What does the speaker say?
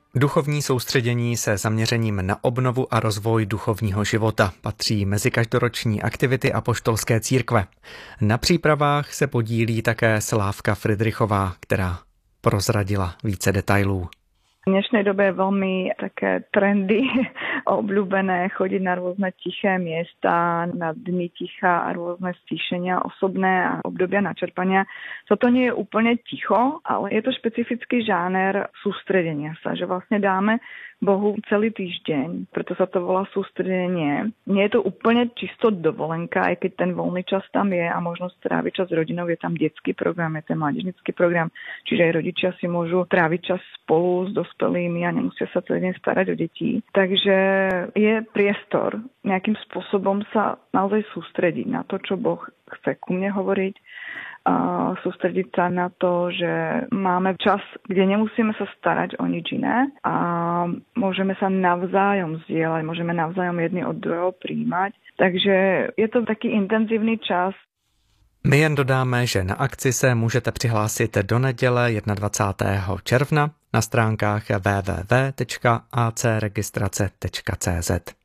Duchovní soustředění se zaměřením na obnovu a rozvoj duchovního života patří mezi každoroční aktivity Apoštolské církve. Na přípravách se podílí také Slávka Fridrichová, která prozradila více detailů. V dnešnej dobe je veľmi také trendy obľúbené chodiť na rôzne tiché miesta, na dny ticha a rôzne stíšenia osobné a obdobia načerpania. Toto nie je úplne ticho, ale je to špecifický žáner sústredenia sa, že vlastne dáme Bohu celý týždeň, preto sa to volá sústredenie. Nie je to úplne čisto dovolenka, aj keď ten voľný čas tam je a možnosť tráviť čas s rodinou, je tam detský program, je ten mládežnický program, čiže aj rodičia si môžu tráviť čas spolu s dospelými a nemusia sa celý deň starať o deti. Takže je priestor nejakým spôsobom sa naozaj sústrediť na to, čo Boh chce ku mne hovoriť, a sústrediť sa na to, že máme čas, kde nemusíme sa starať o nič iné a môžeme sa navzájom zdieľať, môžeme navzájom jedni od druhého prijímať. Takže je to taký intenzívny čas. My jen dodáme, že na akci se můžete přihlásit do neděle 21. června na stránkách www.acregistrace.cz.